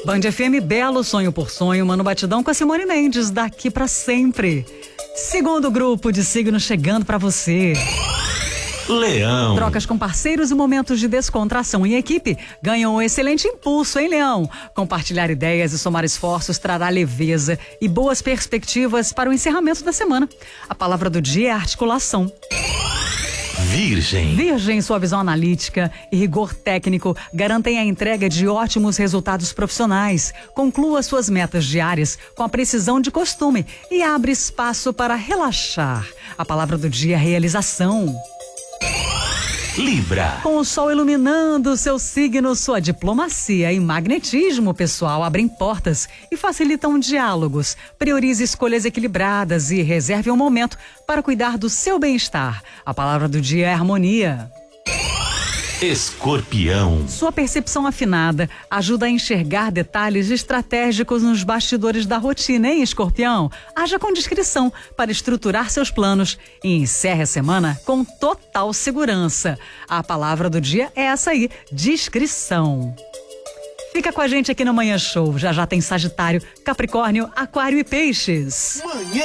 Band FM, belo sonho por sonho, Mano Batidão com a Simone Mendes, daqui pra sempre. Segundo grupo de signos chegando pra você. Leão. Trocas com parceiros e momentos de descontração em equipe ganham um excelente impulso, hein, Leão? Compartilhar ideias e somar esforços trará leveza e boas perspectivas para o encerramento da semana. A palavra do dia é articulação. Virgem. Virgem, sua visão analítica e rigor técnico garantem a entrega de ótimos resultados profissionais. Conclua suas metas diárias com a precisão de costume e abre espaço para relaxar. A palavra do dia é realização. Libra. Com o sol iluminando seu signo, sua diplomacia e magnetismo pessoal abrem portas e facilitam diálogos. Priorize escolhas equilibradas e reserve um momento para cuidar do seu bem-estar. A palavra do dia é harmonia. Escorpião. Sua percepção afinada ajuda a enxergar detalhes estratégicos nos bastidores da rotina, hein, Escorpião? Haja com discrição para estruturar seus planos e encerre a semana com total segurança. A palavra do dia é essa aí, discrição. Fica com a gente aqui no Manhã Show. Já já tem Sagitário, Capricórnio, Aquário e Peixes. Manhã